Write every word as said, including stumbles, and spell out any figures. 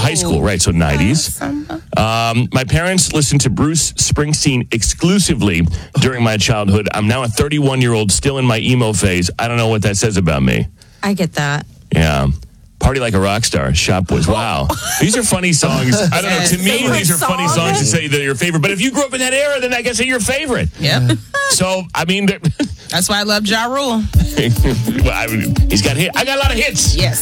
high school, right? So nineties. Um, my parents listened to Bruce Springsteen exclusively during my childhood. I'm now a thirty-one-year-old, still in my emo phase. I don't know what that says about me. I get that. Yeah. Party Like a Rock Star, Shop Boys. Wow. These are funny songs. I don't know. To me, Favorite these are funny song? songs to say they're your favorite. But if you grew up in that era, then I guess they're your favorite. Yep. So, I mean, That's why I love Ja Rule. well, I mean, he's got hit. I got a lot of hits. Yes.